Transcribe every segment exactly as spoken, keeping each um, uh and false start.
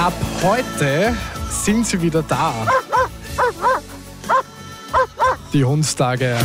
Ab heute sind sie wieder da. Die Hundstage.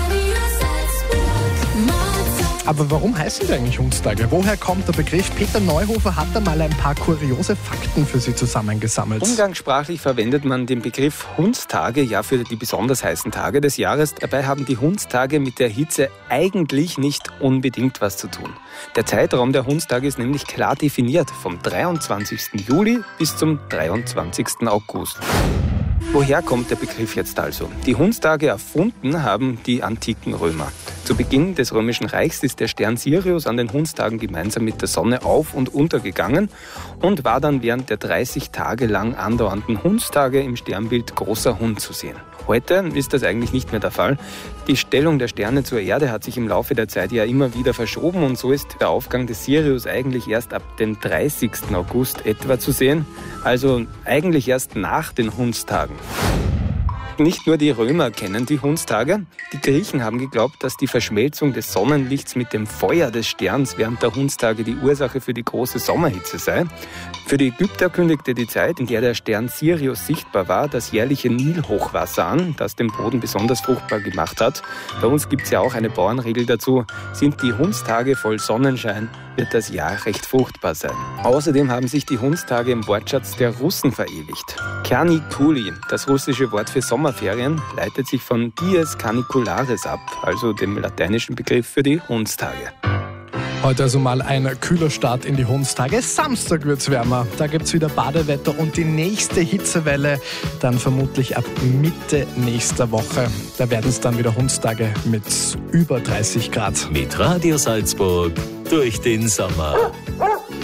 Aber warum heißen die eigentlich Hundstage? Woher kommt der Begriff? Peter Neuhofer hat da mal ein paar kuriose Fakten für Sie zusammengesammelt. Umgangssprachlich verwendet man den Begriff Hundstage ja für die besonders heißen Tage des Jahres. Dabei haben die Hundstage mit der Hitze eigentlich nicht unbedingt was zu tun. Der Zeitraum der Hundstage ist nämlich klar definiert, vom dreiundzwanzigsten Juli bis zum dreiundzwanzigsten August. Woher kommt der Begriff jetzt also? Die Hundstage erfunden haben die antiken Römer. Zu Beginn des Römischen Reichs ist der Stern Sirius an den Hundstagen gemeinsam mit der Sonne auf- und untergegangen und war dann während der dreißig Tage lang andauernden Hundstage im Sternbild großer Hund zu sehen. Heute ist das eigentlich nicht mehr der Fall. Die Stellung der Sterne zur Erde hat sich im Laufe der Zeit ja immer wieder verschoben und so ist der Aufgang des Sirius eigentlich erst ab dem dreißigsten August etwa zu sehen, also eigentlich erst nach den Hundstagen. Nicht nur die Römer kennen die Hundstage. Die Griechen haben geglaubt, dass die Verschmelzung des Sonnenlichts mit dem Feuer des Sterns während der Hundstage die Ursache für die große Sommerhitze sei. Für die Ägypter kündigte die Zeit, in der der Stern Sirius sichtbar war, das jährliche Nilhochwasser an, das den Boden besonders fruchtbar gemacht hat. Bei uns gibt es ja auch eine Bauernregel dazu. Sind die Hundstage voll Sonnenschein, wird das Jahr recht fruchtbar sein. Außerdem haben sich die Hundstage im Wortschatz der Russen verewigt. Caniculi, das russische Wort für Sommerferien, leitet sich von Dies Canicularis ab, also dem lateinischen Begriff für die Hundstage. Heute also mal ein kühler Start in die Hundstage. Samstag wird's wärmer. Da gibt's wieder Badewetter und die nächste Hitzewelle dann vermutlich ab Mitte nächster Woche. Da werden es dann wieder Hundstage mit über dreißig Grad. Mit Radio Salzburg durch den Sommer.